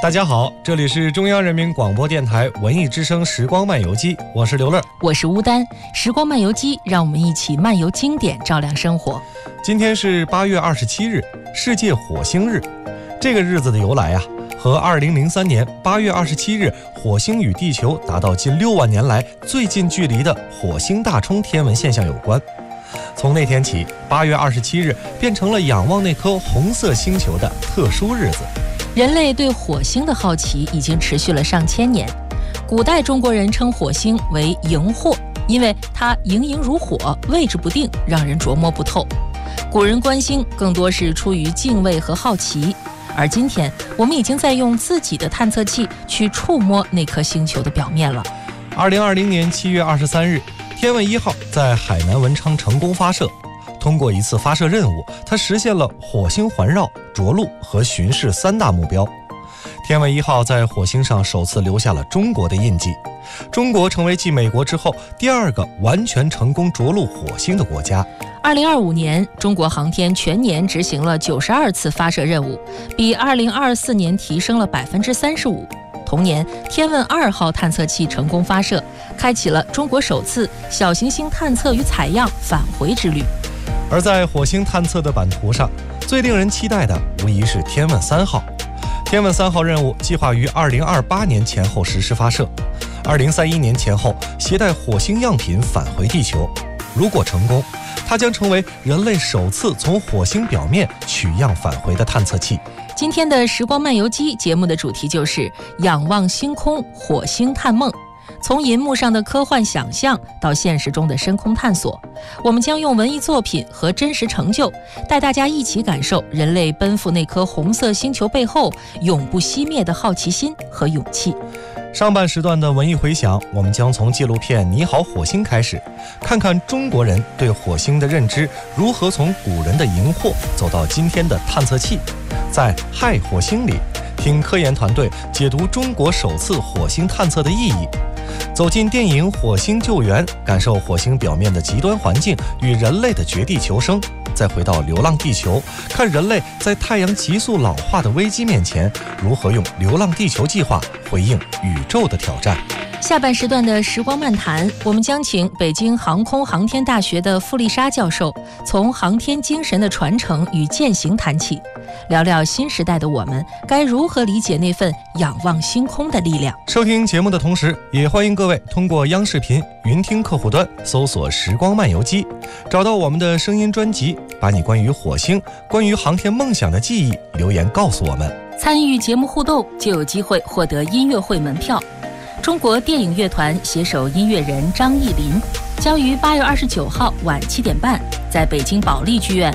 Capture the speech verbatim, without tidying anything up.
大家好，这里是中央人民广播电台文艺之声时光漫游记，我是刘乐， 我是吴丹。时光漫游记，让我们一起漫游经典，照亮生活。 今天是八月二十七日，世界火星日。这个日子的由来啊，和二零零三年八月二十七日火星与地球达到近六万年来最近距离的火星大冲天文现象有关。从那天起，八月二十七日变成了仰望那颗红色星球的特殊日子。 人类对火星的好奇已经持续了上千年。古代中国人称火星为荧惑，因为它盈盈如火，位置不定，让人琢磨不透。古人观星更多是出于敬畏和好奇，而今天我们已经在用自己的探测器去触摸那颗星球的表面了。 二零二零年七月二十三日，天问一号在海南文昌成功发射。通过一次发射任务，它实现了火星环绕、着陆和巡视三大目标。天问一号在火星上首次留下了中国的印记，中国成为继美国之后第二个完全成功着陆火星的国家。 二零二五年，中国航天全年执行了九十二次发射任务，比二零二四年提升了百分之三十五。同年，天问二号探测器成功发射，开启了中国首次小行星探测与采样返回之旅。 而在火星探测的版图上，最令人期待的无疑是天问三号。天问三号任务计划于二零二八年前后实施发射，二零三一年前后携带火星样品返回地球。如果成功，它将成为人类首次从火星表面取样返回的探测器。 今天的时光漫游记节目的主题就是仰望星空，火星探梦。从银幕上的科幻想象到现实中的深空探索，我们将用文艺作品和真实成就，带大家一起感受人类奔赴那颗红色星球背后永不熄灭的好奇心和勇气。 上半时段的文艺回响，我们将从纪录片《你好，火星》开始，看看中国人对火星的认知如何从古人的荧惑走到今天的探测器。在《嗨，火星》里，听科研团队解读中国首次火星探测的意义。走进电影《火星救援》，感受火星表面的极端环境与人类的绝地求生。再回到《流浪地球》，看人类在太阳急速老化的危机面前，如何用流浪地球计划回应宇宙的挑战。 下半时段的时光漫谈，我们将请北京航空航天大学的傅丽莎教授，从航天精神的传承与践行谈起，聊聊新时代的我们该如何理解那份仰望星空的力量。 收听节目的同时，也欢迎各位通过央视频云听客户端搜索时光漫游记，找到我们的声音专辑，把你关于火星、关于航天梦想的记忆留言告诉我们。 参与节目互动就有机会获得音乐会门票。中国电影乐团携手音乐人张艺林将于八月二十九号晚七点半在北京保利剧院